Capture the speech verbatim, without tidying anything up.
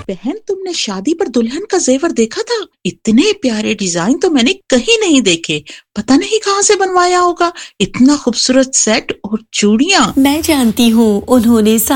बहन, तुमने शादी पर दुल्हन का जेवर देखा था? इतने प्यारे डिजाइन तो मैंने कहीं नहीं देखे। पता नहीं कहाँ से बनवाया होगा। इतना खूबसूरत सेट और चूड़ियां। मैं जानती हूँ, उन्होंने